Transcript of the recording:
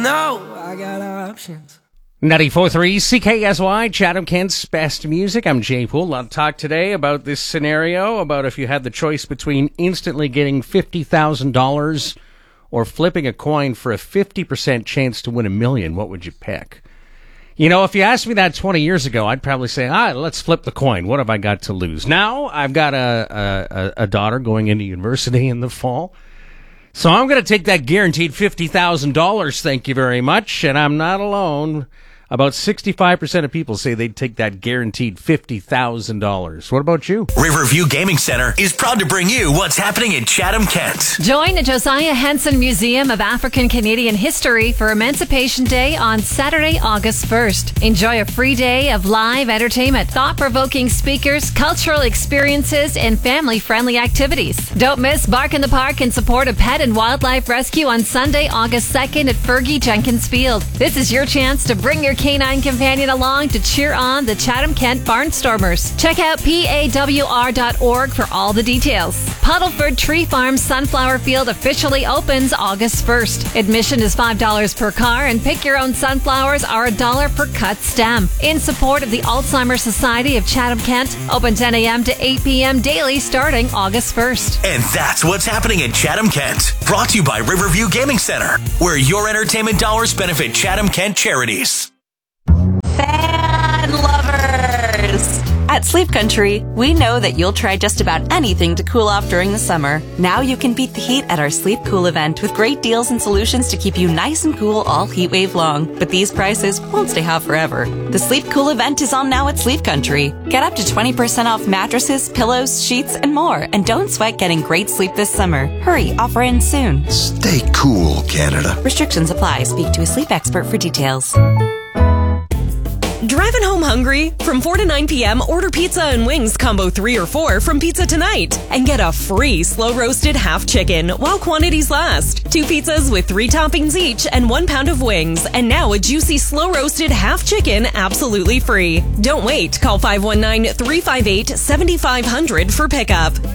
know I got options. 94.3 CKSY, Chatham-Kent's best music. I'm Jay Poole. I'll talk today about this scenario, about if you had the choice between instantly getting $50,000 or flipping a coin for a 50% chance to win $1 million. What would you pick? You know, if you asked me that 20 years ago, I'd probably say, let's flip the coin. What have I got to lose? Now, I've got a daughter going into university in the fall. So I'm going to take that guaranteed $50,000, thank you very much. And I'm not alone. About 65% of people say they'd take that guaranteed $50,000. What about you? Riverview Gaming Center is proud to bring you what's happening in Chatham-Kent. Join the Josiah Henson Museum of African Canadian History for Emancipation Day on Saturday, August 1st. Enjoy a free day of live entertainment, thought-provoking speakers, cultural experiences, and family-friendly activities. Don't miss Bark in the Park in support of pet and wildlife rescue on Sunday, August 2nd at Fergie Jenkins Field. This is your chance to bring your canine companion along to cheer on the Chatham-Kent Barnstormers. Check out pawr.org for all the details. Puddleford Tree Farm Sunflower Field officially opens August 1st. Admission is $5 per car, and pick your own sunflowers are $1 per cut stem. In support of the Alzheimer's Society of Chatham-Kent, open 10 a.m. to 8 p.m. daily starting August 1st. And that's what's happening in Chatham-Kent. Brought to you by Riverview Gaming Center, where your entertainment dollars benefit Chatham-Kent charities. Fan lovers! At Sleep Country, we know that you'll try just about anything to cool off during the summer. Now you can beat the heat at our Sleep Cool event with great deals and solutions to keep you nice and cool all heat wave long. But these prices won't stay hot forever. The Sleep Cool event is on now at Sleep Country. Get up to 20% off mattresses, pillows, sheets, and more. And don't sweat getting great sleep this summer. Hurry, offer ends soon. Stay cool, Canada. Restrictions apply. Speak to a sleep expert for details. Driving home hungry? From 4 to 9 p.m., order pizza and wings combo 3 or 4 from Pizza Tonight and get a free slow-roasted half chicken while quantities last. 2 pizzas with 3 toppings each and 1 pound of wings, and now a juicy slow-roasted half chicken absolutely free. Don't wait. Call 519-358-7500 for pickup.